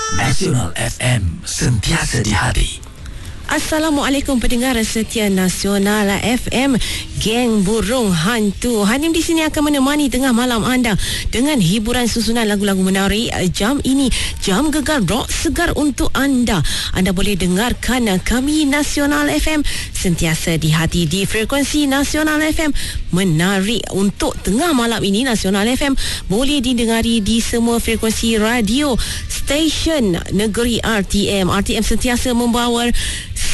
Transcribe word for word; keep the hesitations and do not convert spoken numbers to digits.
Nasional F M, sentiasa di hati. Assalamualaikum pendengar setia Nasional F M, geng burung hantu. Hanim di sini akan menemani tengah malam anda dengan hiburan susunan lagu-lagu menarik. Jam ini jam gegar rock segar untuk anda. Anda boleh dengarkan kami Nasional F M sentiasa di hati di frekuensi Nasional F M. Menarik untuk tengah malam ini. Nasional F M boleh didengari di semua frekuensi radio stesen negeri R T M. R T M sentiasa membawa